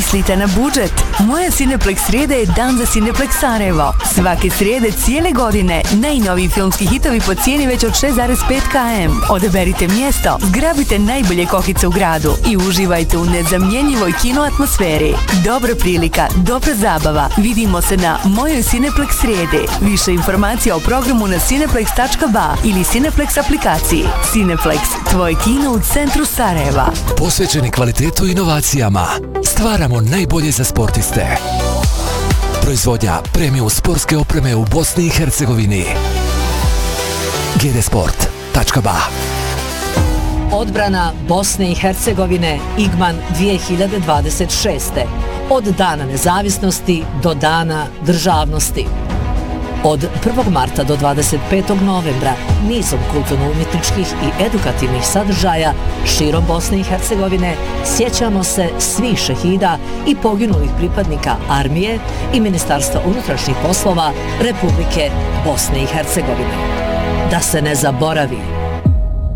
mislite na budžet? Moja Cineplex srijeda je dan za Cineplex Sarajevo. Svake srijede cijele godine najnoviji filmski hitovi po cijeni već od 6,5 km. Odaberite mjesto, zgrabite najbolje kokice u gradu i uživajte u nezamjenjivoj kino atmosferi. Dobra prilika, dobra zabava. Vidimo se na mojoj Cineplex srijede. Više informacija o programu na cineplex.ba ili Cineplex aplikaciji. Cineplex, tvoje kino u centru Sarajeva. Posvećeni kvalitetu i inovacijama. Stvaramo najbolje za sportiste. Proizvodnja premium sportske opreme u Bosni i Hercegovini. gdsport.ba. Odbrana Bosne i Hercegovine IGMAN 2026. Od dana nezavisnosti do dana državnosti. Od 1. marta do 25. novembra nizom kulturno-umjetničkih i edukativnih sadržaja širom Bosne i Hercegovine sjećamo se svih šehida i poginulih pripadnika armije i Ministarstva unutrašnjih poslova Republike Bosne i Hercegovine. Da se ne zaboravi,